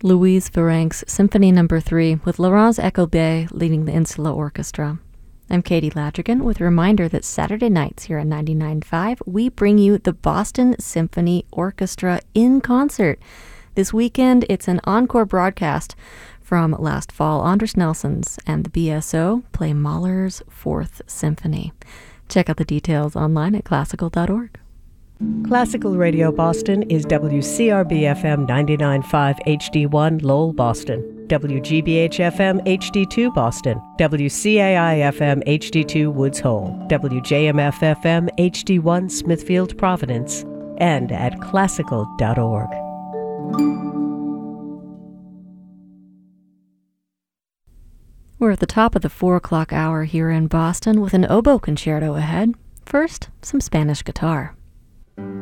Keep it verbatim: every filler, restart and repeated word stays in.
Louise Virenque's Symphony Number three with Laurence Eckelbey leading the Insula Orchestra. I'm Katie Ladrigan with a reminder that Saturday nights here at ninety-nine point five, we bring you the Boston Symphony Orchestra in concert. This weekend, it's an encore broadcast from last fall. Andris Nelsons and the B S O play Mahler's Fourth Symphony. Check out the details online at classical dot org. Classical Radio Boston is W C R B F M ninety-nine point five H D one Lowell, Boston, W G B H F M H D two Boston, W C A I F M H D two Woods Hole, W J M F F M H D one Smithfield, Providence, and at classical dot org. We're at the top of the four o'clock hour here in Boston with an oboe concerto ahead. First, some Spanish guitar.